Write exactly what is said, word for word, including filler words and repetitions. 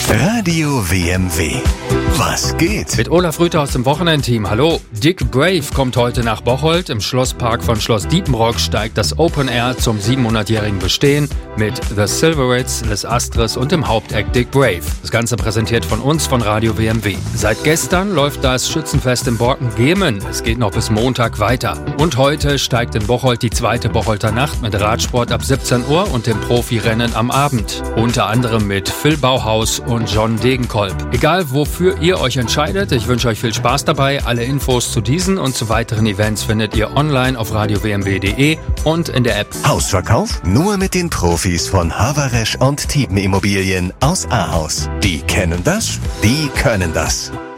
Radio W M W. Was geht? Mit Olaf Rüther aus dem Wochenendteam. Hallo. Dick Brave kommt heute nach Bocholt. Im Schlosspark von Schloss Diepenbrock steigt das Open Air zum siebenhundertjährigen Bestehen mit The Silverets, Les Astres und dem Hauptact Dick Brave. Das Ganze präsentiert von uns von Radio W M W. Seit gestern läuft das Schützenfest in Borken-Gemen. Es geht noch bis Montag weiter. Und heute steigt in Bocholt die zweite Bocholter Nacht mit Radsport ab siebzehn Uhr und dem Profirennen am Abend. Unter anderem mit Phil Bauhaus und John Degenkolb. Egal wofür ihr euch entscheidet, ich wünsche euch viel Spaß dabei. Alle Infos zu diesen und zu weiteren Events findet ihr online auf radio w m w punkt d e und in der App. Hausverkauf nur mit den Profis von Havaresch und Tiepen Immobilien aus Ahaus. Die kennen das, die können das.